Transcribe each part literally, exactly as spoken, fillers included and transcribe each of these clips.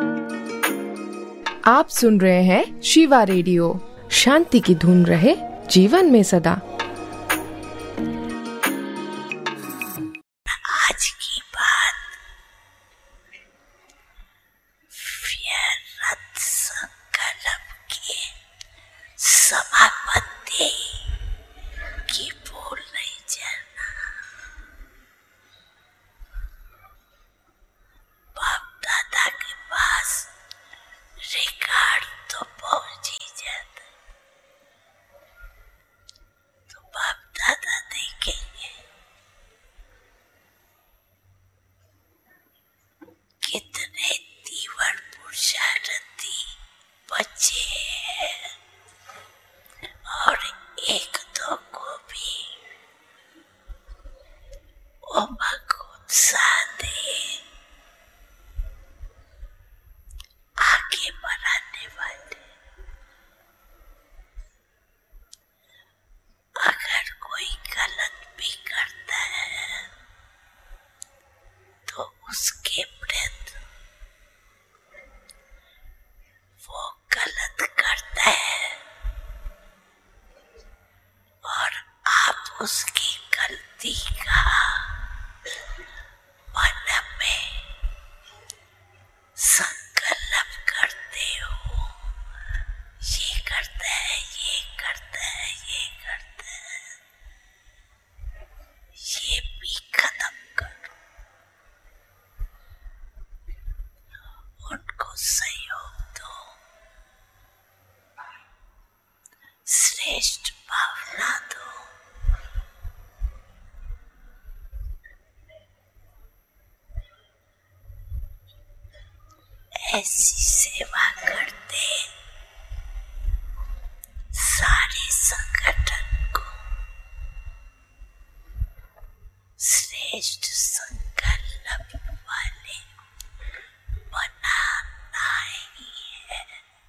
आप सुन रहे हैं शिवा रेडियो। शांति की धुन रहे जीवन में सदा। आज की बात व्यर्थ संकल्प के समापत्ति की भूल नहीं जाना। बाप दादा के पास रिकॉर्ड तो पहुंच ही जाता, तो बाप दादा देखेंगे कितने तीव्र पुरुषार्थी बच्चे हैं और एक दो को भी उमंग उत्साह दे आगे बढ़ाने वाले। अगर कोई गलत भी करता है तो उसके प्रति वो गलत करता है और आप उसकी गलती का मन में संकल्प करते हो, ये करता है, ये करता है, ये करता है, ये भी खत्म करो। उनको सहयोग दो, श्रेष्ठ भावना दो। ऐसी सेवा करते सारे संगठन को श्रेष्ठ संकल्प वाले बनाना ही है।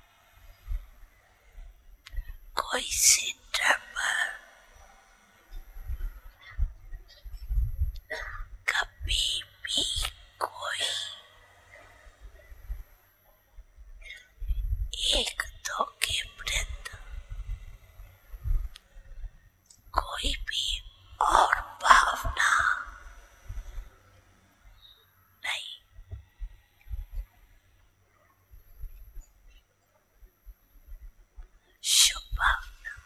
कोई सेंटर पर कभी भी कोई एक दो के प्रति कोई भी और भावना नहीं। शुभ भावना,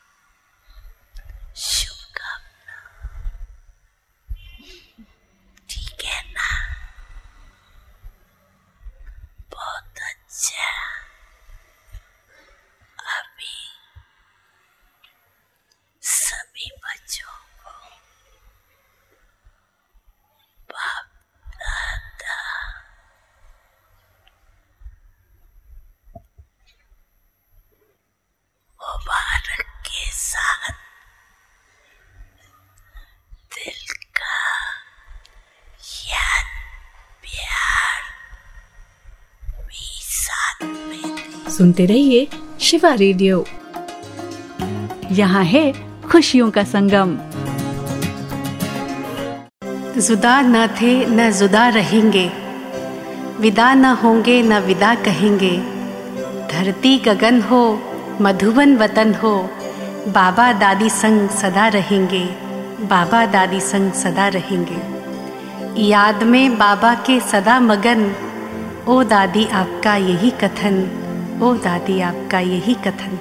शुभकामना, ठीक है ना? बहुत अच्छा। अभी सभी बच्चों को बाप दादा मुबारक के साथ दिल का याद प्यार भी साथ में दे। सुनते रहिए शिवा रेडियो। यहाँ है खुशियों का संगम। जुदा न थे न जुदा रहेंगे, विदा न होंगे न विदा कहेंगे। धरती गगन हो मधुबन वतन हो, बाबा दादी संग सदा रहेंगे, बाबा दादी संग सदा रहेंगे। याद में बाबा के सदा मगन, ओ दादी आपका यही कथन, ओ दादी आपका यही कथन।